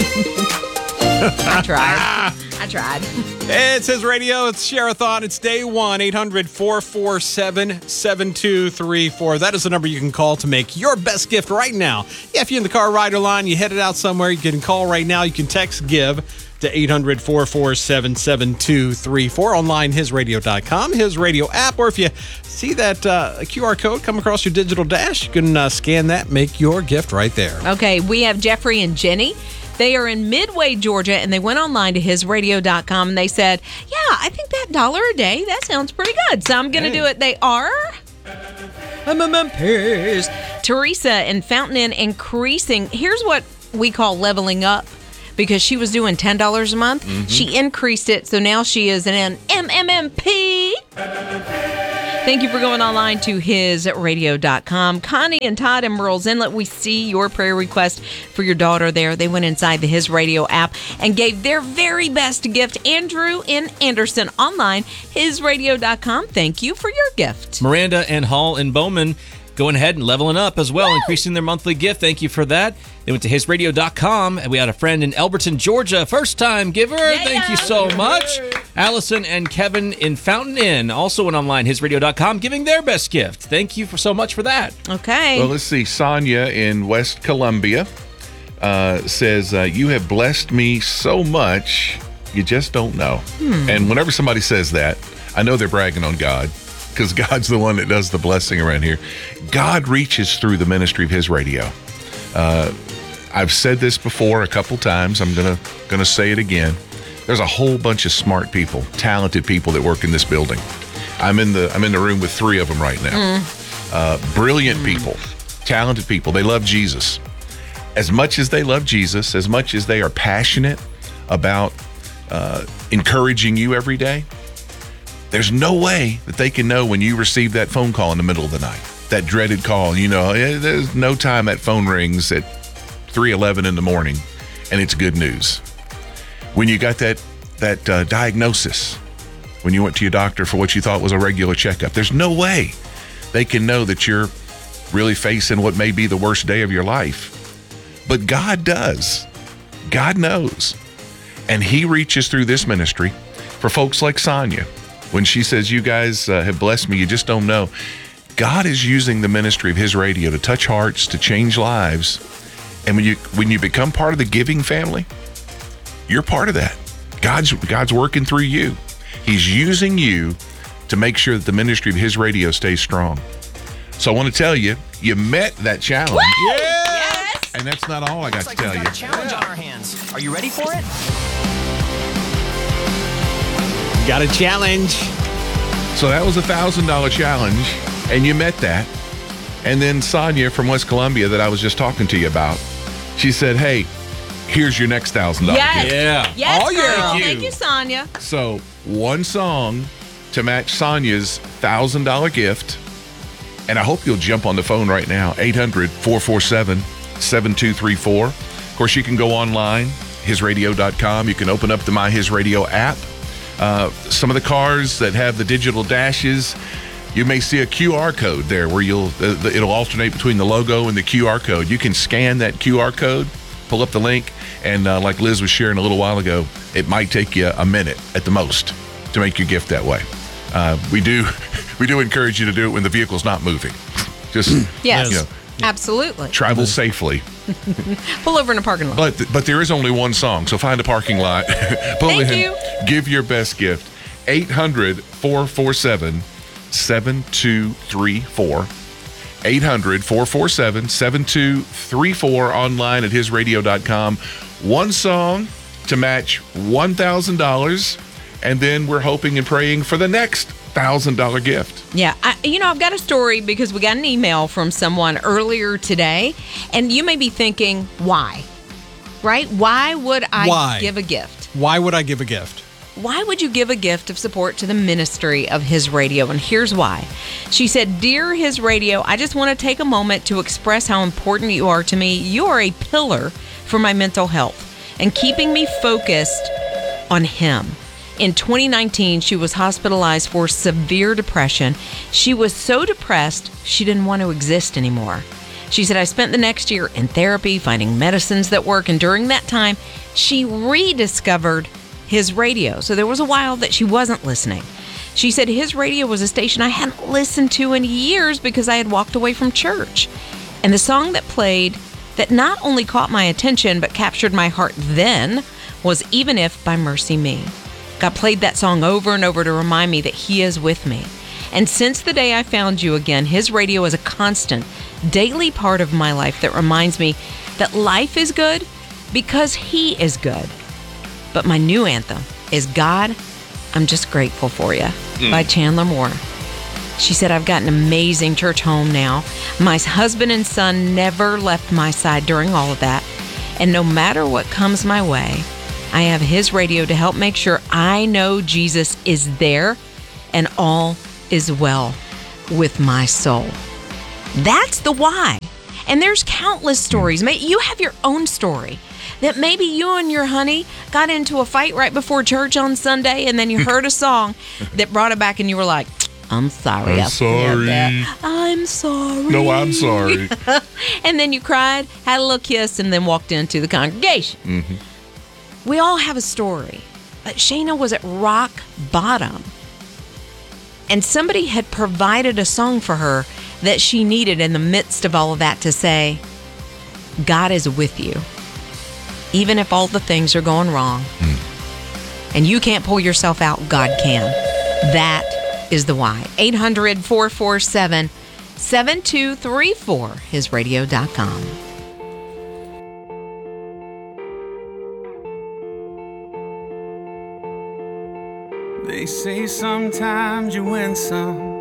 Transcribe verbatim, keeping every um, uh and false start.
I tried. I tried. It's His Radio. It's Share-a-thon. It's day one. eight hundred, four four seven, seven two three four. That is the number you can call to make your best gift right now. Yeah, if you're in the car rider line, you headed out somewhere, you can call right now. You can text GIVE to eight hundred, four four seven, seven two three four. Online, his radio dot com, His Radio app, or if you see that uh, Q R code come across your digital dash, you can uh, scan that, make your gift right there. Okay, we have Jeffrey and Jenny. They are in Midway, Georgia, and they went online to his radio dot com, and they said, yeah, I think that dollar a day, that sounds pretty good, so I'm going to hey. do it. They are... Teresa in Fountain Inn increasing. Here's what we call leveling up, because she was doing ten dollars a month. Mm-hmm. She increased it, so now she is an M M M P. Thank you for going online to his radio dot com. Connie and Todd in Merle's Inlet, we see your prayer request for your daughter there. They went inside the His Radio app and gave their very best gift. Andrew in Anderson, online, his radio dot com. Thank you for your gift. Miranda and Hall in Bowman going ahead and leveling up as well, Woo! increasing their monthly gift. Thank you for that. They went to his radio dot com, and we had a friend in Elberton, Georgia, first-time giver. Yeah. Thank you so much. Allison and Kevin in Fountain Inn also went online, his radio dot com, giving their best gift. Thank you for so much for that. Okay. Well, let's see. Sonia in West Columbia uh, says, uh, you have blessed me so much, you just don't know. Hmm. And whenever somebody says that, I know they're bragging on God, because God's the one that does the blessing around here. God reaches through the ministry of His Radio. Uh, I've said this before a couple times. I'm gonna gonna say it again. There's a whole bunch of smart people, talented people that work in this building. I'm in the I'm in the room with three of them right now. Mm. Uh, brilliant mm. people, talented people. They love Jesus. As much as they love Jesus, as much as they are passionate about uh, encouraging you every day, there's no way that they can know when you receive that phone call in the middle of the night, that dreaded call. You know, there's no time that phone rings at three eleven in the morning and it's good news. When you got that that uh, diagnosis, when you went to your doctor for what you thought was a regular checkup, there's no way they can know that you're really facing what may be the worst day of your life. But God does. God knows. And He reaches through this ministry for folks like Sonia. When she says, you guys uh, have blessed me, you just don't know. God is using the ministry of His Radio to touch hearts, to change lives. And when you when you become part of the giving family, you're part of that. God's God's working through you. He's using you to make sure that the ministry of His Radio stays strong. So I want to tell you, you met that challenge. Woo! Yes! And that's not all I got Looks to like tell we've you. got a challenge on our hands. Are you ready for it? Got a challenge. So that was a one thousand dollars challenge, and you met that. And then Sonia from West Columbia that I was just talking to you about, she said, hey, here's your next one thousand dollars yes. gift. Yeah. Yes, All girl. you. Thank you, Sonia. So one song to match Sonia's one thousand dollars gift. And I hope you'll jump on the phone right now, eight hundred, four four seven, seven two three four. Of course, you can go online, his radio dot com. You can open up the My His Radio app. Uh, some of the cars that have the digital dashes, you may see a Q R code there where you'll uh, it'll alternate between the logo and the Q R code. You can scan that Q R code, pull up the link, and uh, like Liz was sharing a little while ago, it might take you a minute at the most to make your gift that way. Uh, we do we do encourage you to do it when the vehicle's not moving. Just Yes, you know, absolutely. travel safely. Pull over in a parking lot. But th- but there is only one song, so find a parking lot. Pull Thank in, you. Give your best gift. eight hundred, four four seven, seven two three four. eight hundred, four four seven, seven two three four. Online at his radio dot com. One song to match one thousand dollars, and then we're hoping and praying for the next one thousand dollars gift. Yeah, I, you know, I've got a story because we got an email from someone earlier today, and you may be thinking, why? Right? Why would I Why? give a gift? Why would I give a gift? Why would you give a gift of support to the ministry of His Radio? And here's why. She said, Dear His Radio, I just want to take a moment to express how important you are to me. You are a pillar for my mental health and keeping me focused on Him. In twenty nineteen, she was hospitalized for severe depression. She was so depressed, she didn't want to exist anymore. She said, I spent the next year in therapy, finding medicines that work. And during that time, she rediscovered his radio. So there was a while that she wasn't listening. She said his radio was a station I hadn't listened to in years because I had walked away from church. And the song that played that not only caught my attention but captured my heart then was Even If by Mercy Me. God played that song over and over to remind me that He is with me. And since the day I found you again, His radio is a constant, daily part of my life that reminds me that life is good because He is good. But my new anthem is God, I'm Just Grateful For You mm. by Chandler Moore. She said, I've got an amazing church home now. My husband and son never left my side during all of that. And no matter what comes my way, I have His radio to help make sure I know Jesus is there and all is well with my soul. That's the why. And there's countless stories. You have your own story that maybe you and your honey got into a fight right before church on Sunday, and then you heard a song that brought it back and you were like, I'm sorry. I'm I sorry. that. I'm sorry. No, I'm sorry. And then you cried, had a little kiss, and then walked into the congregation. Mm-hmm. We all have a story. But Shayna was at rock bottom. And somebody had provided a song for her that she needed in the midst of all of that to say, God is with you. Even if all the things are going wrong. Mm. And you can't pull yourself out, God can. That is the why. eight hundred, four four seven, seven two three four, his radio dot com. They say sometimes you win some